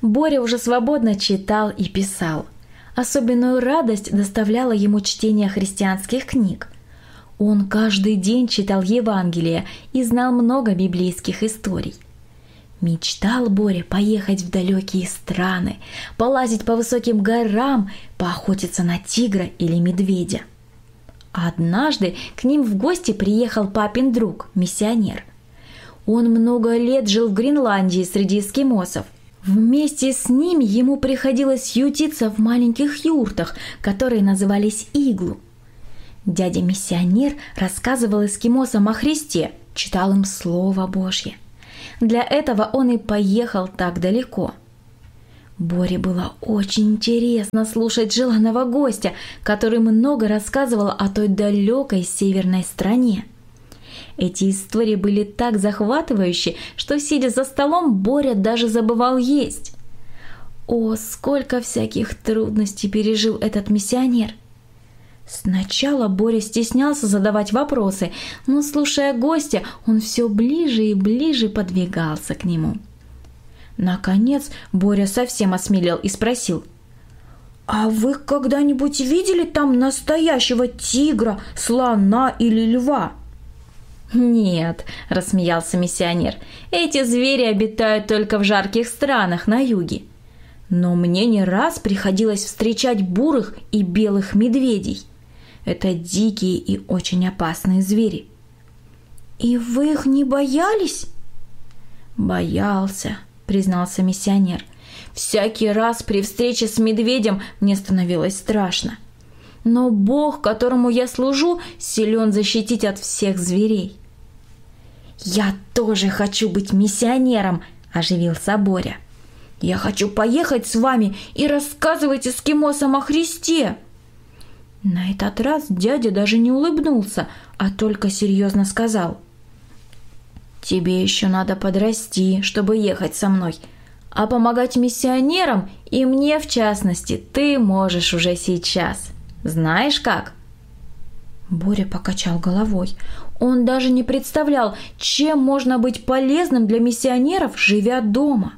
Боря уже свободно читал и писал. Особенную радость доставляло ему чтение христианских книг. Он каждый день читал Евангелие и знал много библейских историй. Мечтал Боря поехать в далекие страны, полазить по высоким горам, поохотиться на тигра или медведя. Однажды к ним в гости приехал папин друг, миссионер. Он много лет жил в Гренландии среди эскимосов. Вместе с ними ему приходилось ютиться в маленьких юртах, которые назывались иглу. Дядя-миссионер рассказывал эскимосам о Христе, читал им Слово Божье. Для этого он и поехал так далеко. Боре было очень интересно слушать желанного гостя, который много рассказывал о той далекой северной стране. Эти истории были так захватывающие, что, сидя за столом, Боря даже забывал есть. О, сколько всяких трудностей пережил этот миссионер! Сначала Боря стеснялся задавать вопросы, но, слушая гостя, он все ближе и ближе подвигался к нему. Наконец Боря совсем осмелел и спросил: «А вы когда-нибудь видели там настоящего тигра, слона или льва?» «Нет», – рассмеялся миссионер, – «эти звери обитают только в жарких странах на юге. Но мне не раз приходилось встречать бурых и белых медведей. Это дикие и очень опасные звери». «И вы их не боялись?» «Боялся», – признался миссионер. «Всякий раз при встрече с медведем мне становилось страшно. Но Бог, которому я служу, силен защитить от всех зверей». «Я тоже хочу быть миссионером», – оживился Боря. «Я хочу поехать с вами и рассказывать эскимосам о Христе». На этот раз дядя даже не улыбнулся, а только серьезно сказал: «Тебе еще надо подрасти, чтобы ехать со мной, а помогать миссионерам и мне в частности ты можешь уже сейчас. Знаешь как?» Боря покачал головой. Он даже не представлял, чем можно быть полезным для миссионеров, живя дома.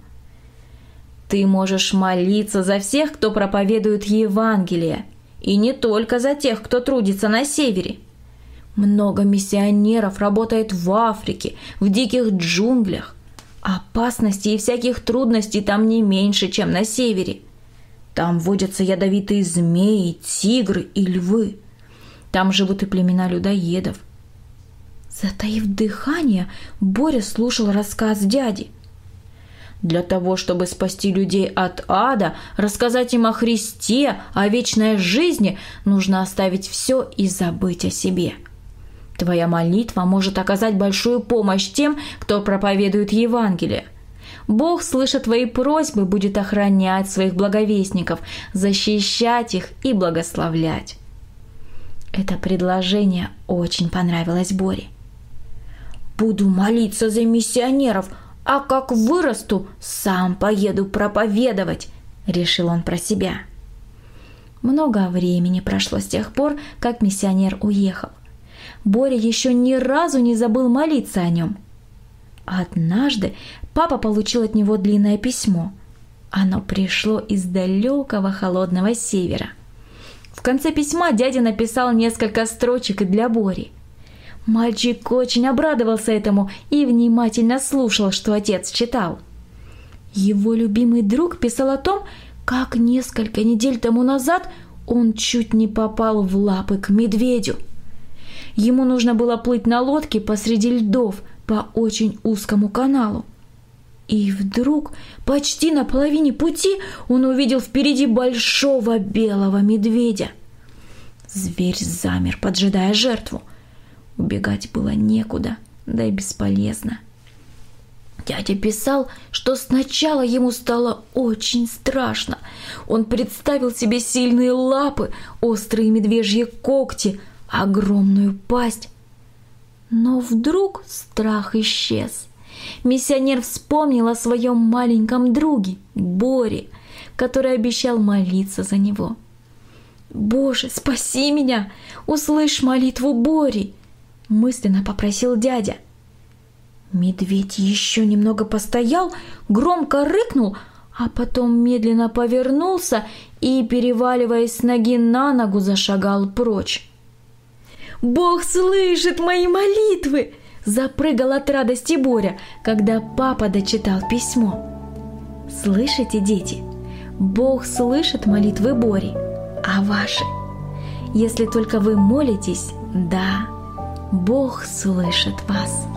«Ты можешь молиться за всех, кто проповедует Евангелие, и не только за тех, кто трудится на севере. Много миссионеров работает в Африке, в диких джунглях. Опасностей и всяких трудностей там не меньше, чем на севере. Там водятся ядовитые змеи, тигры и львы. Там живут и племена людоедов». Затаив дыхание, Боря слушал рассказ дяди. «Для того, чтобы спасти людей от ада, рассказать им о Христе, о вечной жизни, нужно оставить все и забыть о себе. Твоя молитва может оказать большую помощь тем, кто проповедует Евангелие. Бог, слыша твои просьбы, будет охранять своих благовестников, защищать их и благословлять». Это предложение очень понравилось Боре. «Буду молиться за миссионеров, а как вырасту, сам поеду проповедовать», – решил он про себя. Много времени прошло с тех пор, как миссионер уехал. Боря еще ни разу не забыл молиться о нем. Однажды папа получил от него длинное письмо. Оно пришло из далекого холодного севера. В конце письма дядя написал несколько строчек и для Бори. Мальчик очень обрадовался этому и внимательно слушал, что отец читал. Его любимый друг писал о том, как несколько недель тому назад он чуть не попал в лапы к медведю. Ему нужно было плыть на лодке посреди льдов по очень узкому каналу. И вдруг, почти на половине пути, он увидел впереди большого белого медведя. Зверь замер, поджидая жертву. Убегать было некуда, да и бесполезно. Дядя писал, что сначала ему стало очень страшно. Он представил себе сильные лапы, острые медвежьи когти, огромную пасть. Но вдруг страх исчез. Миссионер вспомнил о своем маленьком друге, Боре, который обещал молиться за него. «Боже, спаси меня! Услышь молитву Бори!» – мысленно попросил дядя. Медведь еще немного постоял, громко рыкнул, а потом медленно повернулся и, переваливаясь с ноги на ногу, зашагал прочь. «Бог слышит мои молитвы!» – запрыгал от радости Боря, когда папа дочитал письмо. Слышите, дети? Бог слышит молитвы Бори, а ваши? Если только вы молитесь, да, Бог слышит вас.